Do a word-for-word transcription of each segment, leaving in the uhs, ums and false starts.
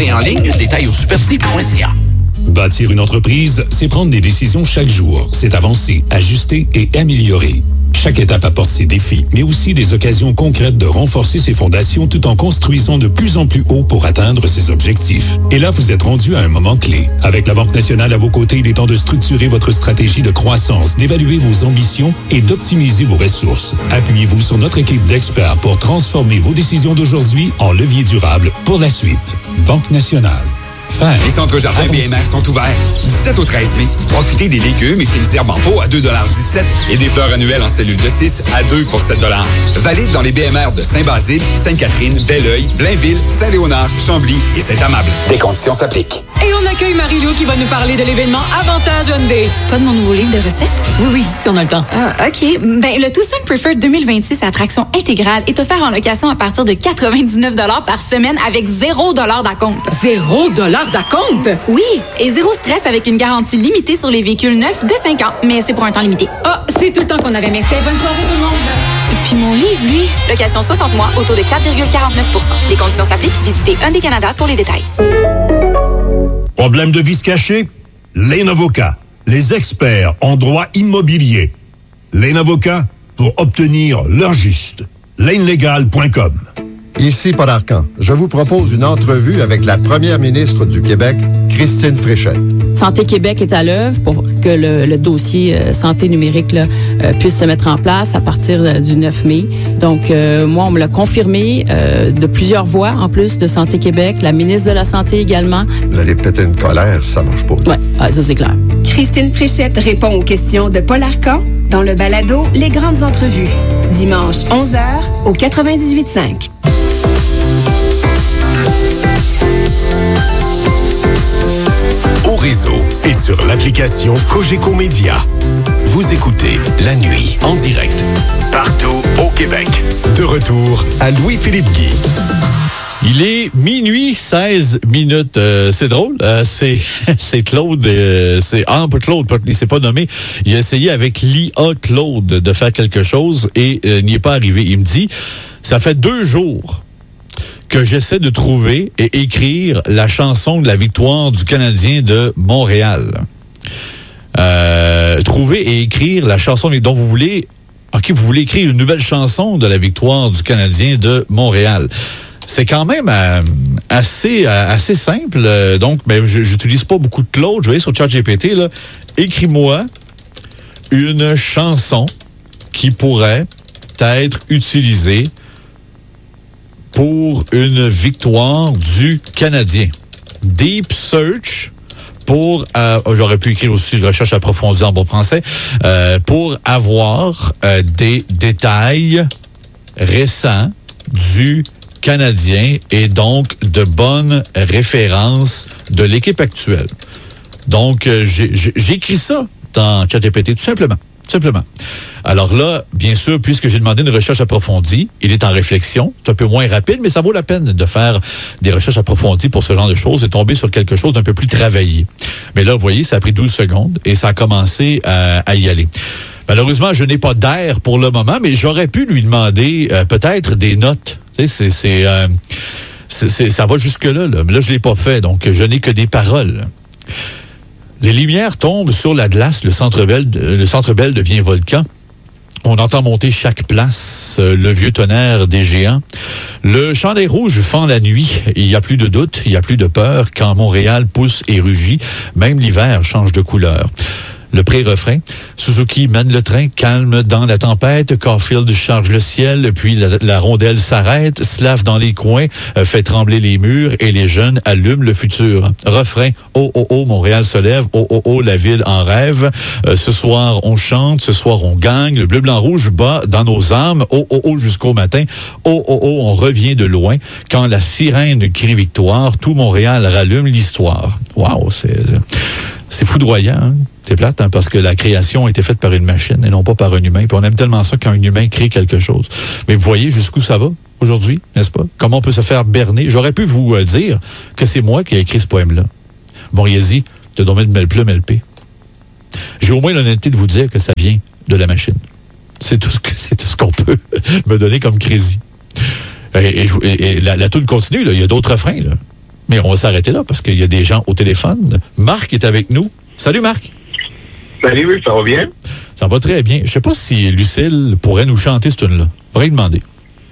et en ligne. Détails au superc point c a. Bâtir une entreprise, c'est prendre des décisions chaque jour. C'est avancer, ajuster et améliorer. Chaque étape apporte ses défis, mais aussi des occasions concrètes de renforcer ses fondations tout en construisant de plus en plus haut pour atteindre ses objectifs. Et là, vous êtes rendu à un moment clé. Avec la Banque nationale à vos côtés, il est temps de structurer votre stratégie de croissance, d'évaluer vos ambitions et d'optimiser vos ressources. Appuyez-vous sur notre équipe d'experts pour transformer vos décisions d'aujourd'hui en levier durable pour la suite. Banque nationale. Faire. Les centres jardins B M R sont ouverts du sept au treize mai. Profitez des légumes et fines herbes en pot à deux dollars dix-sept et des fleurs annuelles en cellules de six à deux pour sept dollars. Valide dans les B M R de Saint-Basile, Sainte-Catherine, Belleuil, Blainville, Saint-Léonard, Chambly et Saint-Amable. Des conditions s'appliquent. Et on accueille Marie-Lou qui va nous parler de l'événement Avantage Hyundai. Pas de mon nouveau livre de recettes? Oui, oui, si on a le temps. Ah, OK. Ben, le Tucson Preferred deux mille vingt-six à traction intégrale est offert en location à partir de quatre-vingt-dix-neuf dollars par semaine avec zéro dollar d'acompte. Zéro dollar d'acompte? Oui, et zéro stress avec une garantie limitée sur les véhicules neufs de cinq ans, mais c'est pour un temps limité. Ah, oh, c'est tout le temps qu'on avait. Merci. Bonne soirée tout le monde. Et puis mon livre, lui, location soixante mois, au taux de quatre virgule quarante-neuf pour cent. Les conditions s'appliquent. Visitez Hyundai Canada pour les détails. Problème de vice caché? Lane Avocat, les experts en droit immobilier. Lane Avocat, pour obtenir leur juste. lane legal point com. Ici Paul Arcan. Je vous propose une entrevue avec la première ministre du Québec, Christine Fréchette. Santé Québec est à l'œuvre pour que le, le dossier euh, santé numérique là, euh, puisse se mettre en place à partir euh, du neuf mai. Donc, euh, moi, on me l'a confirmé euh, de plusieurs voix, en plus de Santé Québec, la ministre de la Santé également. Vous allez péter une colère si ça marche pas. Oui, ah, ça c'est clair. Christine Fréchette répond aux questions de Paul Arcan dans le balado Les Grandes Entrevues. Dimanche, onze heures, au quatre-vingt-dix-huit cinq. Au réseau et sur l'application Cogeco Média. Vous écoutez La Nuit en direct partout au Québec. De retour à Louis-Philippe Guy. Il est minuit seize minutes. Euh, c'est drôle. Euh, c'est c'est Claude. Euh, c'est ah, pas Claude. Pas, il s'est pas nommé. Il a essayé avec l'I A Claude de faire quelque chose et euh, n'y est pas arrivé. Il me dit, ça fait deux jours que j'essaie de trouver et écrire la chanson de la victoire du Canadien de Montréal. Euh, trouver et écrire la chanson dont vous voulez. Ok, vous voulez écrire une nouvelle chanson de la victoire du Canadien de Montréal. C'est quand même euh, assez euh, assez simple. Euh, donc, ben, j'utilise pas beaucoup de Claude. Je vais sur ChatGPT, là. Écris-moi une chanson qui pourrait être utilisée pour une victoire du Canadien. Deep Search pour, euh, j'aurais pu écrire aussi recherche approfondie en bon français, euh, pour avoir euh, des détails récents du Canadien et donc de bonnes références de l'équipe actuelle. Donc, euh, j'ai, j'ai écrit ça dans ChatGPT, tout simplement. Tout simplement. Alors là, bien sûr, puisque j'ai demandé une recherche approfondie, il est en réflexion. C'est un peu moins rapide, mais ça vaut la peine de faire des recherches approfondies pour ce genre de choses et tomber sur quelque chose d'un peu plus travaillé. Mais là, vous voyez, ça a pris douze secondes et ça a commencé à, à y aller. Malheureusement, je n'ai pas d'air pour le moment, mais j'aurais pu lui demander euh, peut-être des notes. Tu sais, c'est, c'est, euh, c'est, c'est, ça va jusque-là, là. Mais là, je l'ai pas fait, donc je n'ai que des paroles. Les lumières tombent sur la glace, le Centre Bell, le Centre Bell devient volcan. On entend monter chaque place, euh, le vieux tonnerre des géants. Le chandail rouge fend la nuit. Il n'y a plus de doute, il n'y a plus de peur quand Montréal pousse et rugit. Même l'hiver change de couleur. Le pré-refrain. Suzuki mène le train, calme dans la tempête. Caulfield charge le ciel, puis la, la rondelle s'arrête. Slav dans les coins euh, fait trembler les murs et les jeunes allument le futur. Refrain. Oh, oh, oh, Montréal se lève. Oh, oh, oh, la ville en rêve. Euh, ce soir, on chante. Ce soir, on gagne. Le bleu, blanc, rouge bat dans nos âmes. Oh, oh, oh, jusqu'au matin. Oh, oh, oh, on revient de loin. Quand la sirène crie victoire, tout Montréal rallume l'histoire. Waouh, c'est... C'est foudroyant, hein? C'est plate, hein, parce que la création a été faite par une machine et non pas par un humain. Puis on aime tellement ça quand un humain crée quelque chose. Mais vous voyez jusqu'où ça va aujourd'hui, n'est-ce pas? Comment on peut se faire berner? J'aurais pu vous euh, dire que c'est moi qui ai écrit ce poème-là. Moriesi, te donné de Melplum L P. J'ai au moins l'honnêteté de vous dire que ça vient de la machine. C'est tout ce que, c'est tout ce qu'on peut me donner comme crédit. Et, et, et, et la, la toune continue, là. Il y a d'autres refrains, là. Mais on va s'arrêter là parce qu'il y a des gens au téléphone. Marc est avec nous. Salut, Marc. Salut, ça va bien? Ça va très bien. Je sais pas si Lucille pourrait nous chanter cette tune-là. Faudrait lui demander.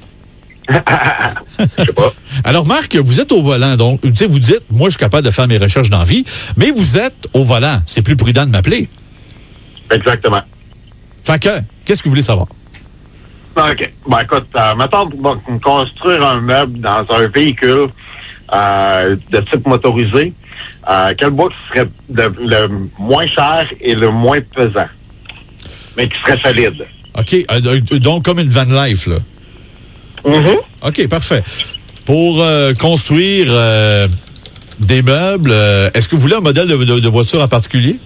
Je sais pas. Alors, Marc, vous êtes au volant, donc, tu sais, vous dites, moi, je suis capable de faire mes recherches dans la vie, mais vous êtes au volant. C'est plus prudent de m'appeler. Exactement. Fait que, qu'est-ce que vous voulez savoir? OK. Ben, écoute, euh, mettons, bon, construire un meuble dans un véhicule euh, de type motorisé, euh, quel bois serait le, le moins cher et le moins pesant, mais qui serait solide? OK. Euh, donc, comme une van life, là. Mm-hmm. OK, parfait. Pour euh, construire euh, des meubles, euh, est-ce que vous voulez un modèle de, de, de voiture en particulier?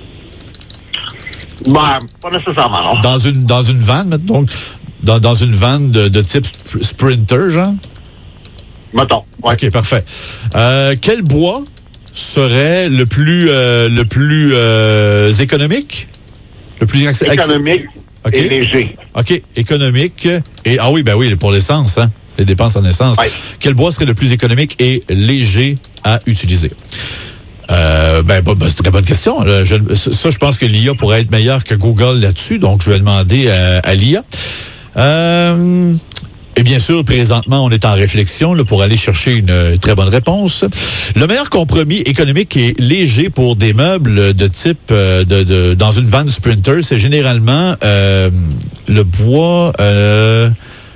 Ben, pas nécessairement, non. Dans une, dans une van, donc, dans, dans une van de, de type sp- Sprinter, genre? Mettons, ouais. OK, parfait. Euh, quel bois serait le plus, euh, le plus euh, économique? Le plus accès- Économique. Okay. Et léger. OK, économique. Et, ah oui, ben oui, pour l'essence, hein? Les dépenses en essence. Ouais. Quel bois serait le plus économique et léger à utiliser? Euh, ben, ben, c'est une très bonne question. Je, ça, je pense que l'I A pourrait être meilleur que Google là-dessus, donc je vais demander à, à l'I A. Euh, et bien sûr, présentement, on est en réflexion là, pour aller chercher une très bonne réponse. Le meilleur compromis économique et léger pour des meubles de type euh, de, de dans une van Sprinter, c'est généralement euh, le bois. Euh,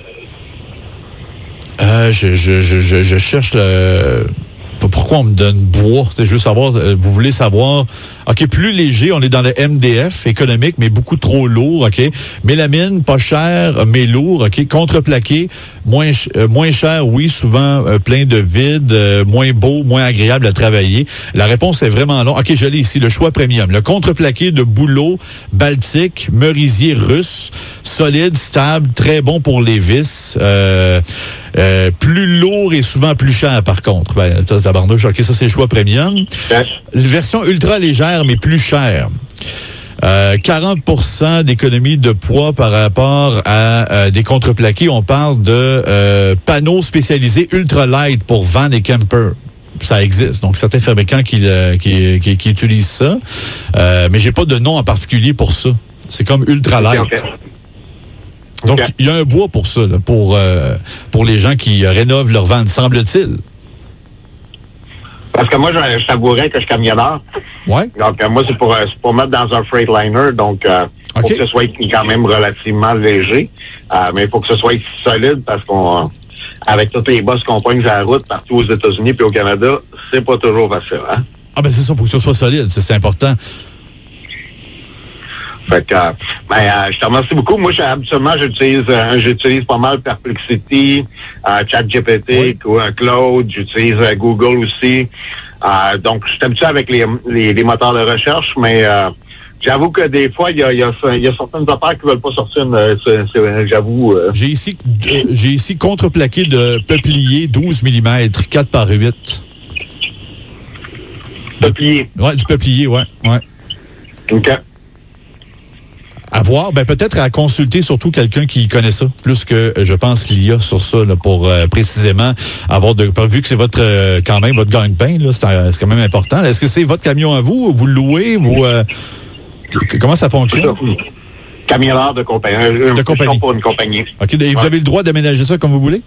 euh, je, je, je, je, je cherche le. Pourquoi on me donne bois? Je veux savoir, vous voulez savoir, OK, plus léger, on est dans le M D F, économique, mais beaucoup trop lourd, OK? Mélamine, pas cher, mais lourd, OK? Contreplaqué, moins, euh, moins cher, oui, souvent euh, plein de vide, euh, moins beau, moins agréable à travailler. La réponse est vraiment longue. OK, je l'ai ici, le choix premium. Le contreplaqué de bouleau, baltique, merisier russe, solide, stable, très bon pour les vis, euh, euh, plus lourd et souvent plus cher, par contre. Ben, ça, ça barnouche. OK, ça, c'est le choix premium. Ouais. Version ultra légère, mais plus chère. Euh, quarante pour cent d'économie de poids par rapport à euh, des contreplaqués. On parle de euh, panneaux spécialisés ultra light pour van et camper. Ça existe. Donc, certains fabricants qui, euh, qui, qui, qui utilisent ça. Euh, mais j'ai pas de nom en particulier pour ça. C'est comme ultra light. Okay, okay. Donc, okay. il y a un bois pour ça, là, pour, euh, pour les gens qui euh, rénovent leur van, semble-t-il. Parce que moi, je, je t'avouerais que je suis camionneur. Ouais. Donc, euh, moi, c'est pour, c'est pour mettre dans un Freightliner. Donc, euh, il okay. faut que ce soit quand même relativement léger. Euh, mais il faut que ce soit solide parce qu'on, avec toutes les bosses qu'on pogne sur la route partout aux États-Unis puis au Canada, c'est pas toujours facile, hein? Ah, ben, c'est ça, il faut que ce soit solide. C'est, c'est important. Fait que, euh, ben, euh, je te remercie beaucoup. Moi, habituellement, j'utilise, euh, j'utilise pas mal Perplexity, euh, ChatGPT, oui. Claude, j'utilise euh, Google aussi. Euh, donc, je suis habitué avec les, les, les moteurs de recherche, mais euh, j'avoue que des fois, il y a, y, a, y a certaines affaires qui veulent pas sortir. Euh, c'est, c'est, j'avoue. Euh... J'ai ici, euh, j'ai ici contreplaqué de peuplier douze millimètres, quatre par huit. Peuplier. Ouais, du peuplier, ouais, ouais. OK. À voir, ben peut-être à consulter surtout quelqu'un qui connaît ça, plus que je pense l'I A sur ça, là, pour euh, précisément avoir de. Vu que c'est votre euh, quand même votre gagne-pain, là, c'est, c'est quand même important. Est-ce que c'est votre camion à vous? Vous le louez? Vous euh, comment ça fonctionne? Camionneur de compagnie. De compagnie. Pour une compagnie. OK. Et vous ouais. avez le droit d'aménager ça comme vous voulez?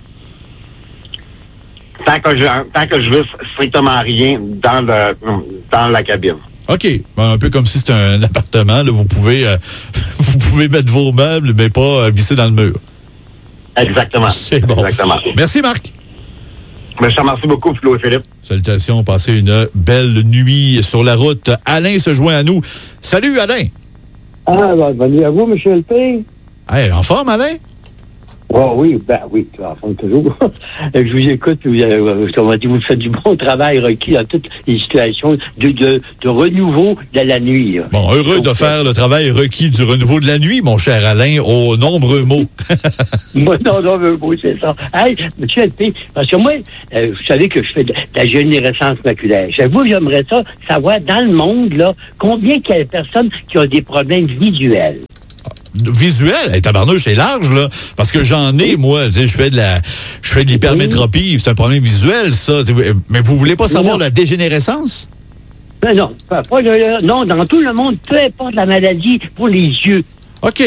Tant que je tant que je veux strictement rien dans le dans la cabine. OK. Ben, un peu comme si c'était un appartement. Là, vous pouvez euh, vous pouvez mettre vos meubles, mais pas euh, visser dans le mur. Exactement. C'est bon. Exactement. Merci, Marc. Ben, je te remercie beaucoup, Flo et Philippe. Salutations. Passez une belle nuit sur la route. Alain se joint à nous. Salut, Alain. Ah, ben, bonne nuit à vous, M. P. Hey, en forme, Alain? Oh oui, ben oui, en forme toujours. Je vous écoute, vous, euh, comment dire, vous faites du bon travail requis dans toutes les situations de, de, de renouveau de la nuit. Là. Bon, heureux Donc, de faire le travail requis du renouveau de la nuit, mon cher Alain, aux nombreux mots. Moi, non, nombreux mots, c'est ça. Hey, M. L P, parce que moi, euh, vous savez que je fais de la générescence maculaire. J'avoue, j'aimerais ça savoir, dans le monde, là, combien il y a de personnes qui ont des problèmes visuels. visuel. Hey, tabarnouche, c'est large, là. Parce que j'en ai, moi. Je fais de la, je fais de l'hypermétropie. C'est un problème visuel, ça. Mais vous voulez pas savoir non. la dégénérescence? Ben non, pas, pas le, non, dans tout le monde, peu importe la maladie, pour les yeux. OK.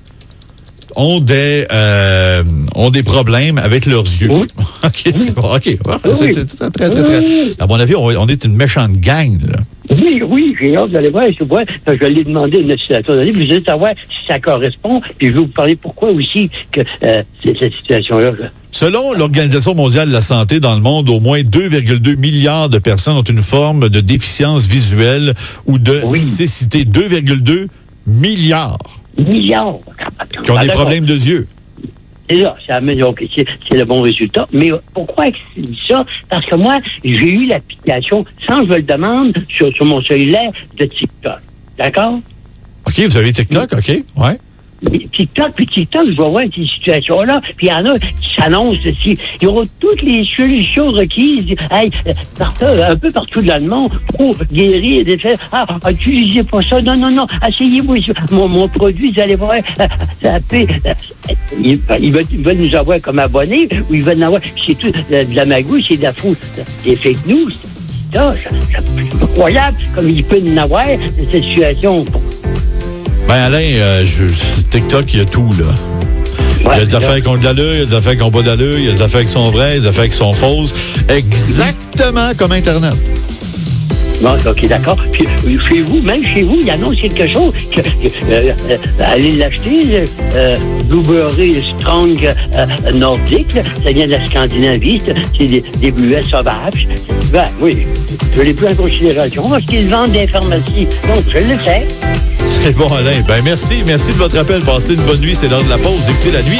Ont des, euh, ont des problèmes avec leurs yeux. Oui. OK, c'est oui. bon. OK. Ouais, oui. c'est, c'est, c'est très, très, très. Oui. À mon avis, on, on est une méchante gang, là. Oui, oui, j'ai hâte d'aller voir. Je, vois, je vais aller demander une situation d'aller, puis je vais savoir si ça correspond, puis je vais vous parler pourquoi aussi que euh, c'est cette situation-là. Là. Selon l'Organisation mondiale de la santé, dans le monde, au moins deux virgule deux milliards de personnes ont une forme de déficience visuelle ou de oui. cécité. deux virgule deux milliards. Milliards. Qui ont ah, des d'accord. problèmes de yeux. C'est là, c'est, okay, c'est, c'est le bon résultat. Mais pourquoi c'est ça? Parce que moi, j'ai eu l'application, sans que je le demande, sur, sur mon cellulaire de TikTok. D'accord? OK, vous avez TikTok, OK, ouais. TikTok, puis TikTok, je vais voir ces situations-là, puis il y en a qui s'annoncent aussi. Il y aura toutes les solutions requises, hey, partout, un peu partout dans le monde, pour guérir des faits. Ah, utilisez pas ça, non, non, non, asseyez-vous, mon, mon produit, vous allez voir, ça peut, ils, ils, veulent, ils veulent nous avoir comme abonnés, ou ils veulent nous avoir, c'est tout de la magouille, c'est de la fou, des fake news. Ça, c'est incroyable, comme il peut nous avoir, cette situation. Ben Alain, euh, je, TikTok, il y a tout, là. Ouais, il y a des affaires qui ont de l'allure, il y a des affaires qui n'ont pas d'allure, il y a des affaires qui sont vraies, des affaires qui sont fausses. Exactement comme Internet. Bon, OK, d'accord. Puis, chez vous, même chez vous, il annonce quelque chose. Que, euh, euh, allez l'acheter, euh, Blueberry Strong euh, Nordique, là, ça vient de la Scandinavie, c'est des, des bleuets sauvages. Ben, oui, je l'ai pris en considération parce qu'ils vendent des pharmacies. Donc, je le sais. C'est bon, Alain. Ben, merci. Merci de votre appel. Passez une bonne nuit. C'est l'heure de la pause. Écoutez la nuit.